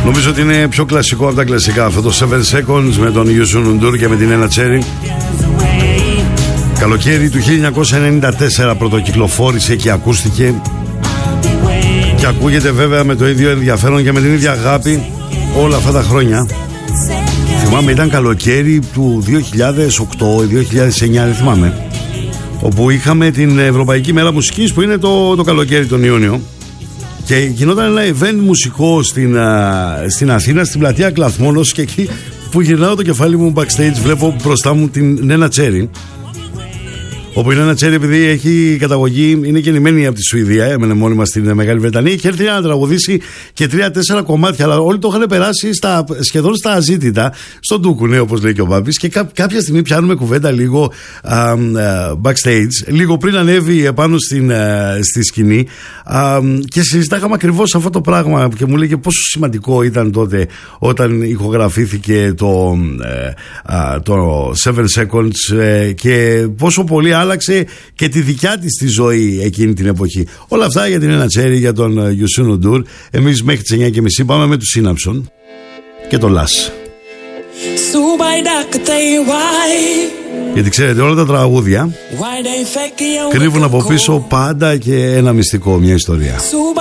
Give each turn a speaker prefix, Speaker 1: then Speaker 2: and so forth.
Speaker 1: Νομίζω ότι είναι πιο κλασικό από τα κλασικά αυτό το 7 Seconds με τον Youssou N'Dour και με την Nenna Cherry. Καλοκαίρι του 1994 πρωτοκυκλοφόρησε και ακούστηκε, και ακούγεται βέβαια με το ίδιο ενδιαφέρον και με την ίδια αγάπη όλα αυτά τα χρόνια. Θυμάμαι, ήταν καλοκαίρι του 2008-2009, δεν θυμάμαι, όπου είχαμε την Ευρωπαϊκή Μέρα Μουσικής, που είναι το καλοκαίρι τον Ιούνιο, και γινόταν ένα event μουσικό στην Αθήνα, στην πλατεία Κλαθμόνος, και εκεί που γυρνάω το κεφάλι μου backstage βλέπω μπροστά μου την Nenna Cherry, όπου η Nenna Cherry, επειδή έχει καταγωγή, είναι γεννημένη από τη Σουηδία, έμενε μόνιμα στην Μεγάλη Βρετανία, είχε έρθει να τραγουδήσει και 3-4 κομμάτια, αλλά όλοι το είχαν περάσει σχεδόν στα αζήτητα, στον ντούκουνε, όπως λέει και ο Μπάμπης, και κάποια στιγμή πιάνουμε κουβέντα λίγο backstage, λίγο πριν ανέβει επάνω στη σκηνή, και συζητάγαμε ακριβώς αυτό το πράγμα, και μου λέγε πόσο σημαντικό ήταν τότε όταν ηχογραφήθηκε το 7 Seconds, και πόσο πολύ άλλαξε και τη δικιά της τη ζωή εκείνη την εποχή. Όλα αυτά για την Nenna Cherry, για τον Youssou N'Dour. Εμείς μέχρι τις 9:30 πάμε με τους Synapson και το Lass. Γιατί ξέρετε, όλα τα τραγούδια κρύβουν από πίσω πάντα και ένα μυστικό, μια ιστορία.